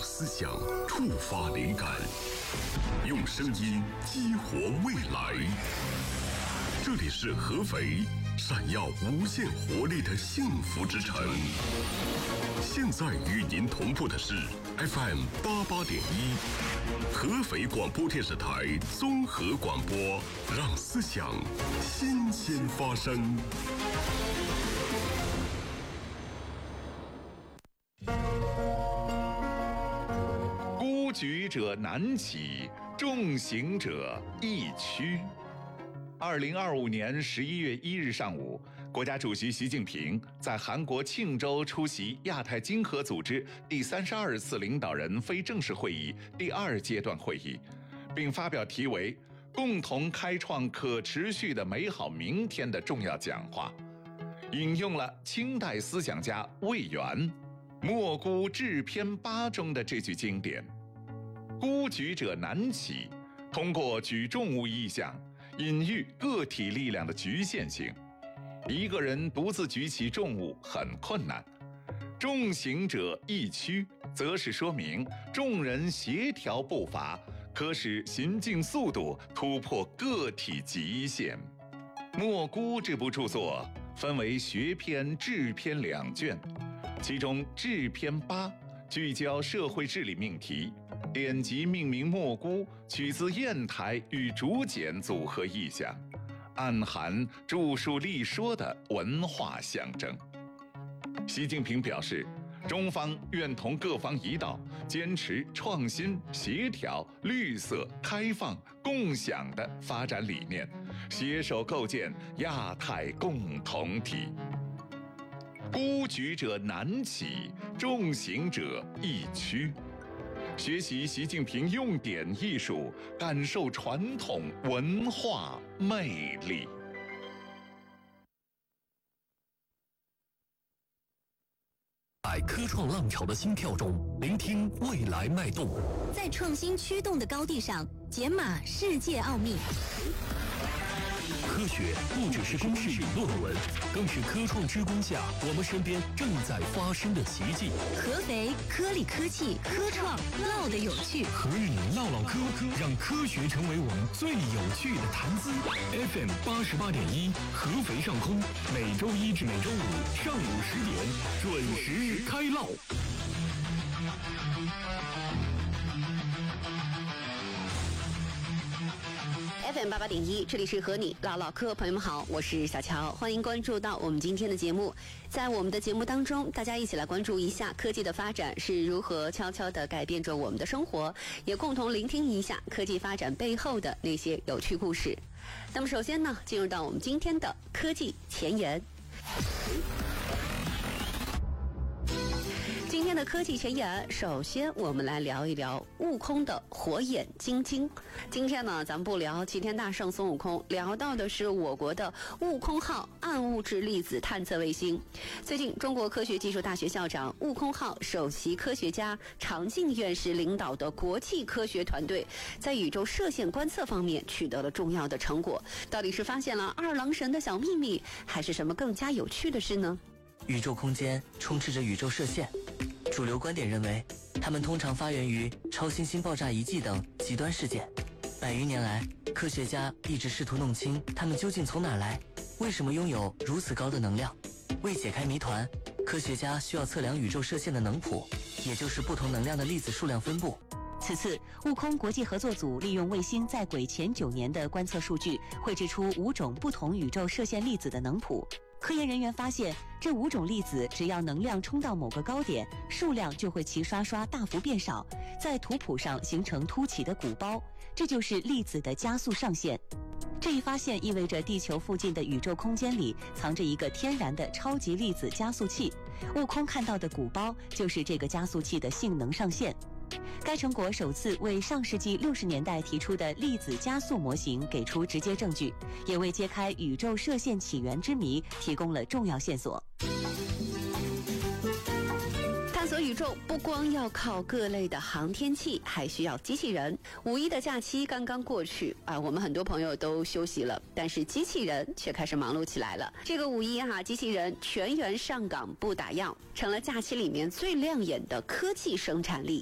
思想触发灵感，用声音激活未来。这里是合肥，闪耀无限活力的幸福之城。现在与您同步的是 FM 88.1，合肥广播电视台综合广播，让思想新鲜发生。 孤举者难起，重行者易趋。2025年11月1日上午，国家主席习近平在韩国庆州出席亚太经合组织第32次领导人非正式会议第2阶段会议，并发表题为“共同开创可持续的美好明天”的重要讲话，引用了清代思想家魏源《莫孤致篇8》中的这句经典：“孤举者难起”，通过举重物意象隐喻个体力量的局限性，一个人独自举起重物很困难。重行者易趋，则是说明众人协调步伐，可使行进速度突破个体极限。《莫孤》这部著作分为学篇、志篇2卷，其中志篇8聚焦社会治理命题，典籍命名莫孤，取自砚台与竹简组合意象，暗含著述立说的文化象征。习近平表示，中方愿同各方一道，坚持创新、协调、绿色、开放、共享的发展理念，携手构建亚太共同体。孤举者难起，重行者易趋。学习习近平用典艺术，感受传统文化魅力。 在科创浪潮的心跳中，聆听未来脉动。 在创新驱动的高地上，解码世界奥秘。 科学不只是公式与论文，更是科创之光下我们身边正在发生的奇迹。 合肥科理科技科创唠得有趣， 和你唠唠科，让科学成为我们最有趣的谈资。FM 88.1，合肥上空，每周一至每周五上午10点准时开唠。 FM 88.1，这里是和你唠唠嗑，朋友们好，我是小乔，欢迎关注到我们今天的节目。在我们的节目当中，大家一起来关注一下科技的发展是如何悄悄地改变着我们的生活，也共同聆听一下科技发展背后的那些有趣故事。那么首先呢，进入到我们今天的科技前沿。今天的科技前沿，首先我们来聊一聊悟空的火眼金睛。今天呢，咱们不聊齐天大圣孙悟空，聊到的是我国的悟空号暗物质粒子探测卫星。最近，中国科学技术大学校长、悟空号首席科学家常进院士领导的国际科学团队，在宇宙射线观测方面取得了重要的成果。到底是发现了二郎神的小秘密，还是什么更加有趣的事呢？ 宇宙空间充斥着宇宙射线，主流观点认为，它们通常发源于超新星爆炸遗迹等极端事件。100余年来，科学家一直试图弄清它们究竟从哪来，为什么拥有如此高的能量。为解开谜团，科学家需要测量宇宙射线的能谱，也就是不同能量的粒子数量分布。 此次，悟空国际合作组利用卫星在轨前9年的观测数据，绘制出5种不同宇宙射线粒子的能谱。科研人员发现，这5种粒子只要能量冲到某个高点，数量就会齐刷刷大幅变少，在图谱上形成凸起的鼓包，这就是粒子的加速上限。这一发现意味着地球附近的宇宙空间里藏着一个天然的超级粒子加速器，悟空看到的鼓包就是这个加速器的性能上限。该成果首次为上世纪60年代提出的粒子加速模型给出直接证据，也为揭开宇宙射线起源之谜提供了重要线索。 探索宇宙不光要靠各类的航天器，还需要机器人。5·1的假期刚刚过去啊，我们很多朋友都休息了，但是机器人却开始忙碌起来了。这个5·1机器人全员上岗不打烊，成了假期里面最亮眼的科技生产力。